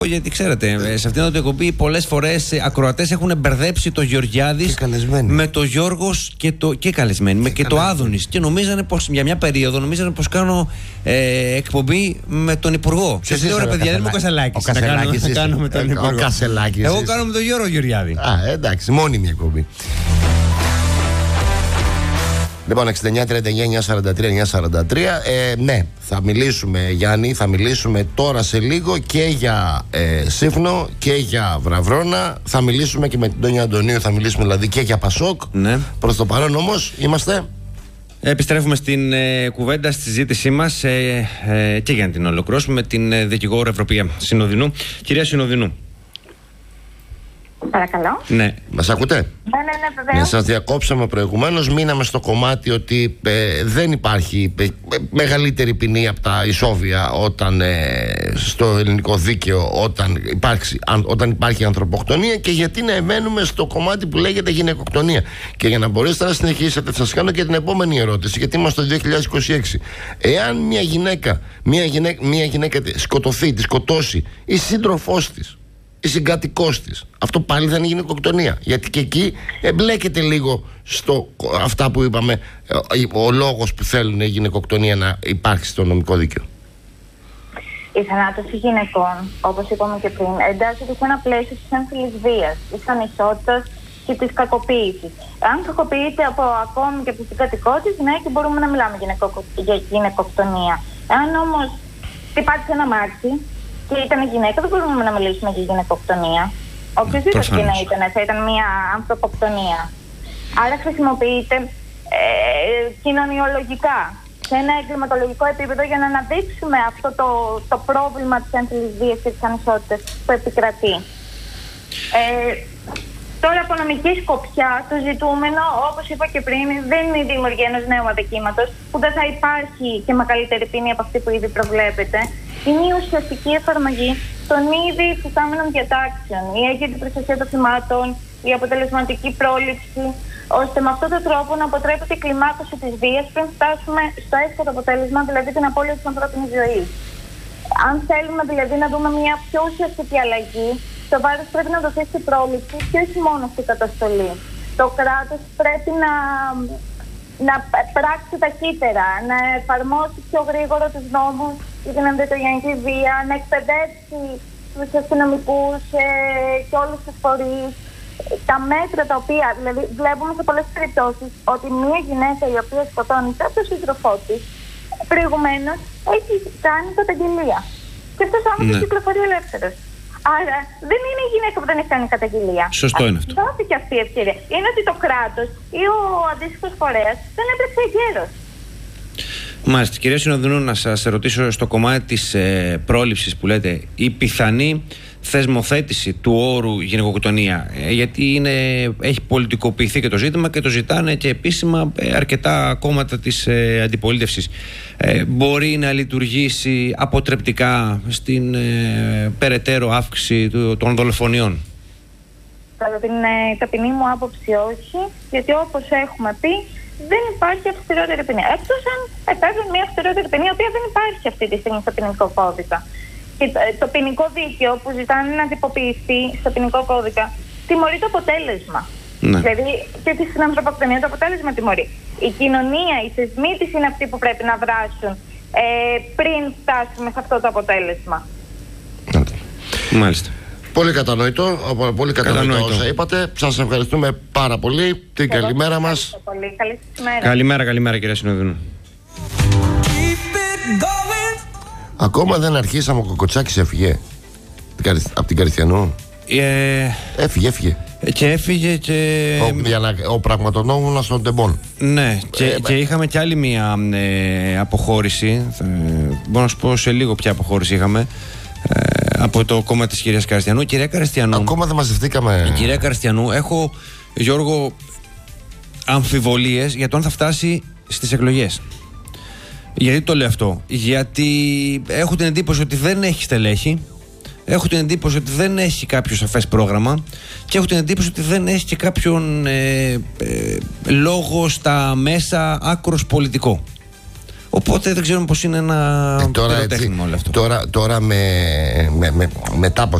Γιατί ξέρετε, σε αυτήν την εκπομπή πολλές φορές ακροατές έχουν μπερδέψει το Γεωργιάδης με το Γιώργος και καλεσμένοι και το Άδωνης. Και νομίζανε πως για μια περίοδο κάνω εκπομπή με τον Υπουργό. Και λέω ρε παιδιά, δεν είμαι ο Κασελάκης. Να κάνω με τον Υπουργό. Εγώ κάνω με τον Γιώργο Γεωργιάδη. Εντάξει, μόνιμη εκπομπή. Λοιπόν, 69-39-943-943. Ναι, θα μιλήσουμε, Γιάννη, θα μιλήσουμε τώρα σε λίγο και για Σύφνο και για Βραβρώνα. Θα μιλήσουμε και με την Τόνια Αντωνίου, θα μιλήσουμε δηλαδή και για Πασόκ. Ναι. Προς το παρόν όμως είμαστε. Επιστρέφουμε στην κουβέντα, στη συζήτησή μας και για να την ολοκληρώσουμε με την δικηγόρο Ευρωπαία Συνοδεινού. Κυρία Συνοδεινού. Παρακαλώ. Ναι. Μας ακούτε? Ναι, βεβαίως. Σας διακόψαμε προηγουμένως. Μείναμε στο κομμάτι ότι δεν υπάρχει μεγαλύτερη ποινή από τα ισόβια όταν στο ελληνικό δίκαιο όταν υπάρχει ανθρωποκτονία, και γιατί να εμένουμε στο κομμάτι που λέγεται γυναικοκτονία. Και για να μπορέσετε να συνεχίσετε, θα σας κάνω και την επόμενη ερώτηση, γιατί είμαστε το 2026. Εάν μια γυναίκα σκοτωθεί, τη σκοτώσει η σύντροφός της, η συγκατοικός της, αυτό πάλι θα είναι γυναικοκτονία? Γιατί και εκεί εμπλέκεται λίγο στο αυτά που είπαμε, ο λόγος που θέλουν η γυναικοκτονία να υπάρχει στο νομικό δίκαιο. Η θανάτωση γυναικών, όπως είπαμε και πριν, εντάσσεται σε ένα πλαίσιο της έμφυλης βίας, της ανισότητας και της κακοποίησης. Αν κακοποιείται από ακόμη και από την συγκατοικό της, ναι, και μπορούμε να μιλάμε για γυναικοκτονία. Εάν όμως υπάρξει ένα μάξι και ήταν γυναίκα, δεν μπορούμε να μιλήσουμε για γυναικοκτονία. Οποιοδήποτε και να ήταν, θα ήταν μια ανθρωποκτονία. Άρα χρησιμοποιείται κοινωνιολογικά, σε ένα εγκληματολογικό επίπεδο, για να αναδείξουμε αυτό το πρόβλημα της έμφυλης βίας και της ανισότητας που επικρατεί. Τώρα, από νομική σκοπιά, το ζητούμενο, όπως είπα και πριν, δεν είναι η δημιουργία ενός νέου αδικήματος, που δεν θα υπάρχει και μεγαλύτερη ποινή από αυτή που ήδη προβλέπεται. Είναι η ουσιαστική εφαρμογή των ήδη υφιστάμενων διατάξεων, η έγκαιρη προστασία των θυμάτων, η αποτελεσματική πρόληψη, ώστε με αυτόν τον τρόπο να αποτρέπεται η κλιμάκωση της βίας πριν φτάσουμε στο έσχατο αποτέλεσμα, δηλαδή την απώλεια της ανθρώπινης ζωής. Αν θέλουμε δηλαδή να δούμε μια πιο ουσιαστική αλλαγή, το βάρος πρέπει να δοθεί στην πρόληψη και όχι μόνο στην καταστολή. Το κράτος πρέπει να πράξει ταχύτερα, να εφαρμόσει πιο γρήγορα τους νόμους για την ενδοοικογενειακή βία, να εκπαιδεύσει τους αστυνομικούς και όλους τους φορείς. Τα μέτρα τα οποία, δηλαδή, βλέπουμε σε πολλές περιπτώσεις ότι μια γυναίκα η οποία σκοτώνει κάποιο σύντροφό της προηγουμένως έχει κάνει καταγγελία. Και αυτός ο άνθρωπος κυκλοφορεί ελεύθερος. Άρα δεν είναι η γυναίκα που δεν έχει κάνει καταγγελία. Σωστό είναι αυτό. Δόθηκε αυτή η ευκαιρία. Είναι ότι το κράτος ή ο αντίστοιχος φορέας δεν έπρεπε εγκαίρος. Μάλιστα. Κυρία Συνοδεινού, να σας ρωτήσω στο κομμάτι της πρόληψης που λέτε, η πιθανή θεσμοθέτηση του όρου γυναικοκτονία, γιατί έχει πολιτικοποιηθεί και το ζήτημα και το ζητάνε και επίσημα αρκετά κόμματα της αντιπολίτευσης, μπορεί να λειτουργήσει αποτρεπτικά στην περαιτέρω αύξηση των δολοφονιών? Κατά την ταπεινή μου άποψη όχι, γιατί όπως έχουμε πει δεν υπάρχει αυστηρότερη ποινή. Εκτός αν επέβαινε μια αυστηρότερη ποινή, η οποία δεν υπάρχει αυτή τη στιγμή στο ποινικό κώδικα. Και το ποινικό δίκαιο που ζητάνε να τυποποιηθεί στο ποινικό κώδικα τιμωρεί το αποτέλεσμα. Ναι. Δηλαδή και στην ανθρωποκτονία το αποτέλεσμα τιμωρεί. Η κοινωνία, οι θεσμοί της είναι αυτοί που πρέπει να δράσουν πριν φτάσουμε σε αυτό το αποτέλεσμα. Μάλιστα. Πολύ κατανοητό όσα είπατε. Σας ευχαριστούμε πάρα πολύ. Την καλημέρα μας. Πολύ. Καλημέρα κυρία Συνοδεινού. Ακόμα δεν αρχίσαμε. Ο Κοκοτσάκης έφυγε από την Καριστιανού. Έφυγε. Και έφυγε και... Ο πραγματονόμουνας των τεμπών. Ναι, και είχαμε κι άλλη μία αποχώρηση. Μπορώ να σου πω σε λίγο ποια αποχώρηση είχαμε. Από το κόμμα της κυρίας Καριστιανού. Κυρία Καριστιανού, ακόμα δεν μαζευτήκαμε. Κυρία Καριστιανού, έχω, Γιώργο, αμφιβολίες για το αν θα φτάσει στις εκλογές. Γιατί το λέω αυτό? Γιατί έχω την εντύπωση ότι δεν έχει στελέχη, έχω την εντύπωση ότι δεν έχει κάποιο σαφές πρόγραμμα και έχω την εντύπωση ότι δεν έχει και κάποιον λόγο στα μέσα άκρος πολιτικό. Οπότε δεν ξέρουμε πώς είναι ένα πυροτέχνημα όλο αυτό. Τώρα μετά από